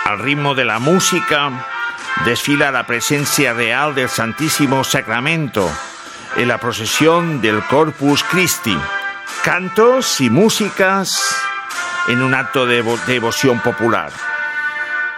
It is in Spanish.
Al ritmo de la música desfila la presencia real del Santísimo Sacramento en la procesión del Corpus Christi. Cantos y músicas en un acto de devoción popular.